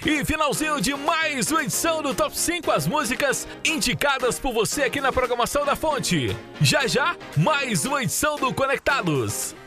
E finalzinho de mais uma edição do Top 5, as músicas indicadas por você aqui na programação da Fonte. Já já, mais uma edição do Conectados.